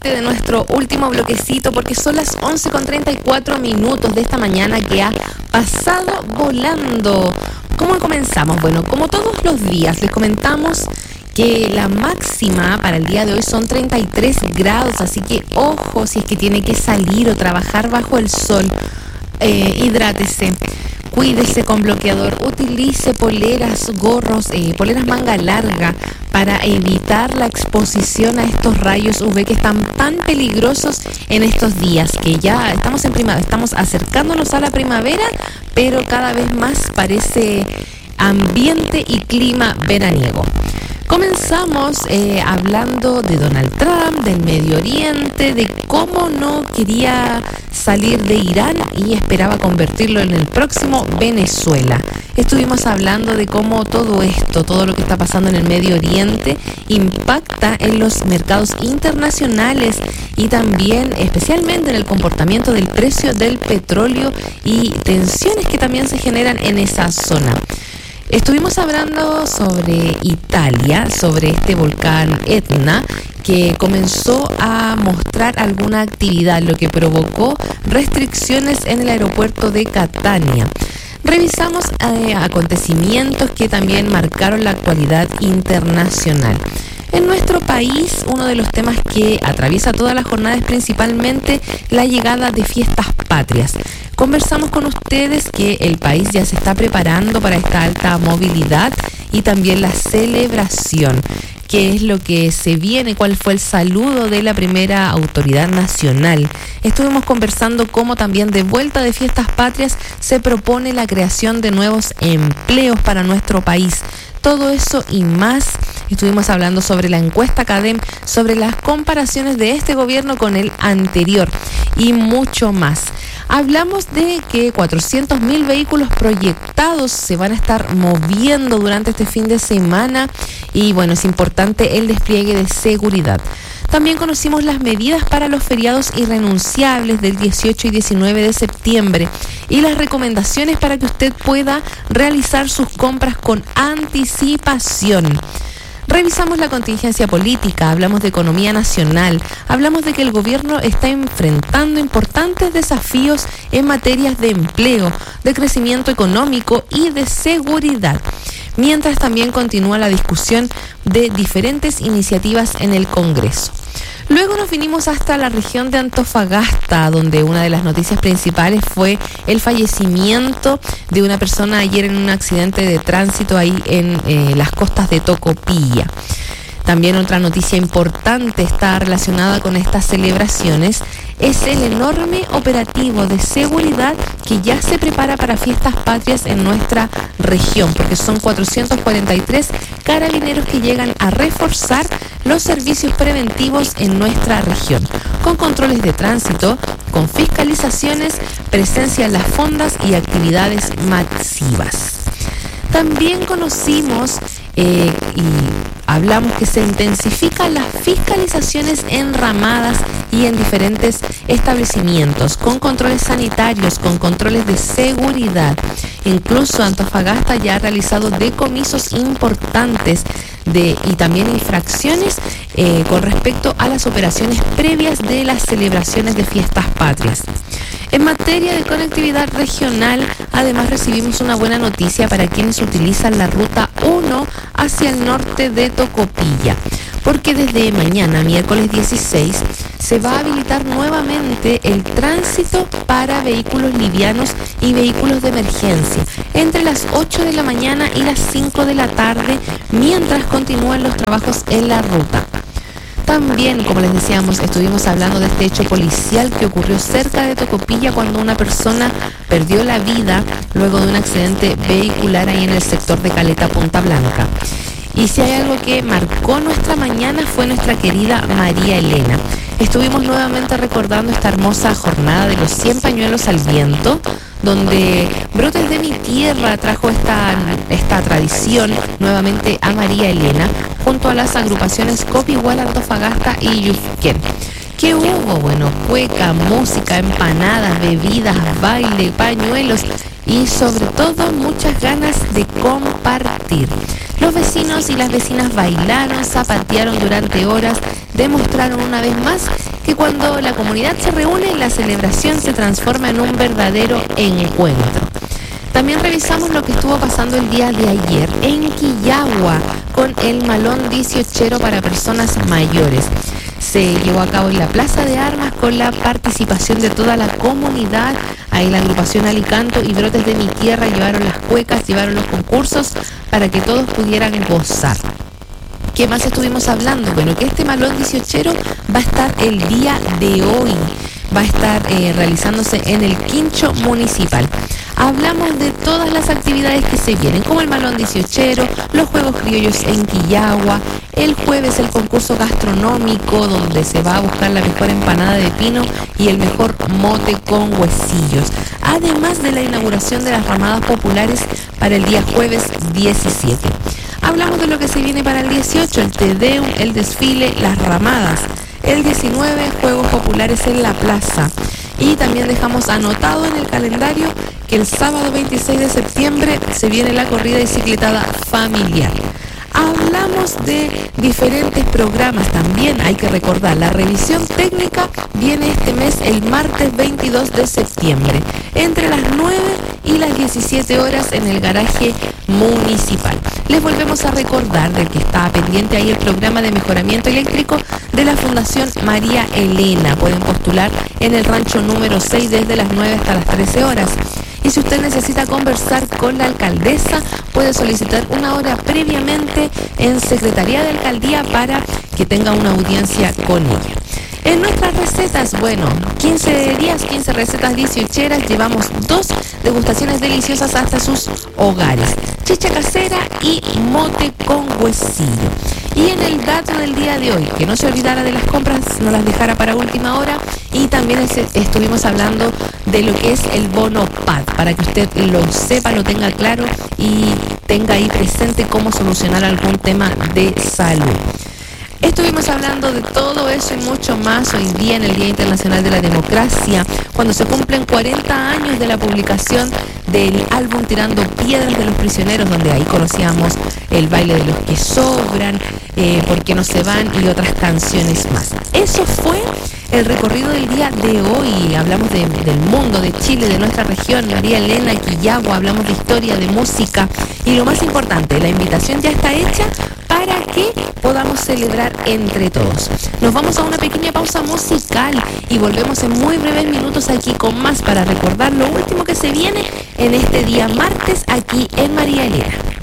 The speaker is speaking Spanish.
de nuestro último bloquecito porque son las 11:34 de esta mañana que ha pasado volando. ¿Cómo comenzamos? Bueno, como todos los días les comentamos que la máxima para el día de hoy son 33 grados, así que ojo si es que tiene que salir o trabajar bajo el sol. Hidrátese. Cuídese con bloqueador, utilice poleras, gorros, poleras manga larga para evitar la exposición a estos rayos UV que están tan peligrosos en estos días, que ya estamos en primavera, estamos acercándonos a la primavera, pero cada vez más parece ambiente y clima veraniego. Comenzamos hablando de Donald Trump, del Medio Oriente, de cómo no quería salir de Irán y esperaba convertirlo en el próximo Venezuela. Estuvimos hablando de cómo todo esto, todo lo que está pasando en el Medio Oriente, impacta en los mercados internacionales y también especialmente en el comportamiento del precio del petróleo y tensiones que también se generan en esa zona. Estuvimos hablando sobre Italia, sobre este volcán Etna, que comenzó a mostrar alguna actividad, lo que provocó restricciones en el aeropuerto de Catania. Revisamos acontecimientos que también marcaron la actualidad internacional. En nuestro país, uno de los temas que atraviesa toda la jornada es principalmente la llegada de fiestas patrias. Conversamos con ustedes que el país ya se está preparando para esta alta movilidad y también la celebración. ¿Qué es lo que se viene? ¿Cuál fue el saludo de la primera autoridad nacional? Estuvimos conversando cómo también de vuelta de fiestas patrias se propone la creación de nuevos empleos para nuestro país. Todo eso y más. Estuvimos hablando sobre la encuesta CADEM, sobre las comparaciones de este gobierno con el anterior y mucho más. Hablamos de que 400.000 vehículos proyectados se van a estar moviendo durante este fin de semana y bueno, es importante el despliegue de seguridad. También conocimos las medidas para los feriados irrenunciables del 18 y 19 de septiembre y las recomendaciones para que usted pueda realizar sus compras con anticipación. Revisamos la contingencia política, hablamos de economía nacional, hablamos de que el gobierno está enfrentando importantes desafíos en materias de empleo, de crecimiento económico y de seguridad. Mientras también continúa la discusión de diferentes iniciativas en el Congreso. Luego nos vinimos hasta la región de Antofagasta, donde una de las noticias principales fue el fallecimiento de una persona ayer en un accidente de tránsito ahí en las costas de Tocopilla. También otra noticia importante está relacionada con estas celebraciones, es el enorme operativo de seguridad que ya se prepara para fiestas patrias en nuestra región, porque son 443 carabineros que llegan a reforzar los servicios preventivos en nuestra región, con controles de tránsito, con fiscalizaciones, presencia en las fondas y actividades masivas. También conocimos y hablamos que se intensifican las fiscalizaciones en ramadas y en diferentes establecimientos, con controles sanitarios, con controles de seguridad. Incluso Antofagasta ya ha realizado decomisos importantes y también infracciones con respecto a las operaciones previas de las celebraciones de fiestas patrias. En materia de conectividad regional, además recibimos una buena noticia para quienes utilizan la ruta 1 hacia el norte de Tocopilla, porque desde mañana, miércoles 16, se va a habilitar nuevamente el tránsito para vehículos livianos y vehículos de emergencia entre las 8 de la mañana y las 5 de la tarde, mientras continúan los trabajos en la ruta. También, como les decíamos, estuvimos hablando de este hecho policial que ocurrió cerca de Tocopilla cuando una persona perdió la vida luego de un accidente vehicular ahí en el sector de Caleta Punta Blanca. Y si hay algo que marcó nuestra mañana fue nuestra querida María Elena. Estuvimos nuevamente recordando esta hermosa jornada de los 100 pañuelos al viento, donde Brotes de mi Tierra trajo esta tradición nuevamente a María Elena, junto a las agrupaciones Copigual, Antofagasta y Yufquén. ¿Qué hubo? Bueno, cueca, música, empanadas, bebidas, baile, pañuelos y sobre todo muchas ganas de compartir. Los vecinos y las vecinas bailaron, zapatearon durante horas, demostraron una vez más que cuando la comunidad se reúne, la celebración se transforma en un verdadero encuentro. También revisamos lo que estuvo pasando el día de ayer en Quillagua con el Malón 18 para personas mayores. Se llevó a cabo en la Plaza de Armas con la participación de toda la comunidad. Ahí la agrupación Alicanto y Brotes de mi Tierra llevaron las cuecas, llevaron los concursos para que todos pudieran gozar. ¿Qué más estuvimos hablando? Bueno, que este Malón 18 va a estar el día de hoy. Va a estar realizándose en el Quincho Municipal. Hablamos de todas las actividades que se vienen, como el Malón 18, los Juegos Criollos en Quillagua, el jueves el concurso gastronómico donde se va a buscar la mejor empanada de pino y el mejor mote con huesillos, además de la inauguración de las ramadas populares para el día jueves 17. Hablamos de lo que se viene para el 18, el Tedeum, el desfile, las ramadas. El 19, Juegos Populares en la Plaza. Y también dejamos anotado en el calendario que el sábado 26 de septiembre se viene la corrida bicicletada familiar. Hablamos de diferentes programas también, hay que recordar, la revisión técnica viene este mes el martes 22 de septiembre, entre las 9 y las 17 horas en el garaje municipal. Les volvemos a recordar de que está pendiente ahí el programa de mejoramiento eléctrico de la Fundación María Elena. Pueden postular en el rancho número 6 desde las 9 hasta las 13 horas. Y si usted necesita conversar con la alcaldesa, puede solicitar una hora previamente en Secretaría de Alcaldía para que tenga una audiencia con ella. En nuestras recetas, bueno, 15 días, 15 recetas 18eras, llevamos 2 degustaciones deliciosas hasta sus hogares. Chicha casera y mote con huesillo. Y en el dato del día de hoy, que no se olvidara de las compras, no las dejara para última hora. Y también estuvimos hablando de lo que es el bono PAD, para que usted lo sepa, lo tenga claro y tenga ahí presente cómo solucionar algún tema de salud. Estuvimos hablando de todo eso y mucho más hoy día en el Día Internacional de la Democracia, cuando se cumplen 40 años de la publicación del álbum Tirando Piedras de los Prisioneros, donde ahí conocíamos el baile de los que sobran, por qué no se van y otras canciones más. Eso fue el recorrido del día de hoy. Hablamos del mundo, de Chile, de nuestra región, María Elena y Quillagua, hablamos de historia, de música y lo más importante, la invitación ya está hecha para que podamos celebrar entre todos. Nos vamos a una pequeña pausa musical y volvemos en muy breves minutos aquí con más para recordar lo último que se viene en este día martes aquí en María Elena.